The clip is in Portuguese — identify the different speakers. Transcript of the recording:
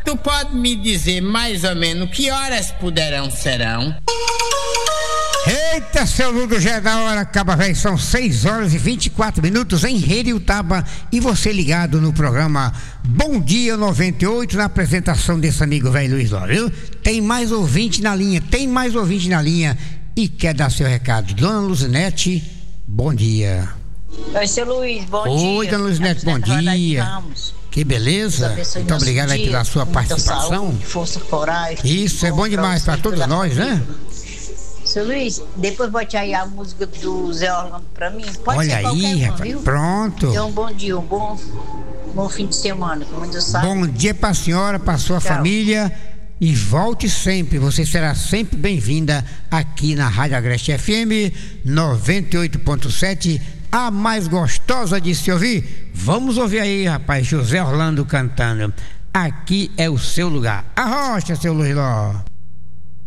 Speaker 1: Tu pode me dizer mais ou menos que horas serão?
Speaker 2: Eita, seu Ludo, já é da hora, acaba, velho. São 6h24 em Heriutaba. E você ligado no programa Bom Dia 98, na apresentação desse amigo velho Luiz Ló, viu? Tem mais ouvinte na linha e quer dar seu recado. Dona Luzinete, bom dia.
Speaker 3: Oi, seu Luiz, bom dia.
Speaker 2: Oi, dona Luzinete, bom dia. Que beleza. Muito obrigado aí pela sua participação.
Speaker 3: Saúde, força, coragem.
Speaker 2: Isso é bom demais para todos nós, né?
Speaker 3: Seu Luiz, depois bote aí a música do Zé Orlando pra mim. Pode
Speaker 2: olha
Speaker 3: ser
Speaker 2: aí, rapaz.
Speaker 3: Viu?
Speaker 2: Pronto.
Speaker 3: Então, bom dia, um bom fim de semana, com muita saúde.
Speaker 2: Bom dia pra senhora, pra sua família. E volte sempre, você será sempre bem-vinda aqui na Rádio Agreste FM 98.7, a mais gostosa de se ouvir. Vamos ouvir aí, rapaz, José Orlando cantando. Aqui é o seu lugar. Arrocha, seu Luiz Ló.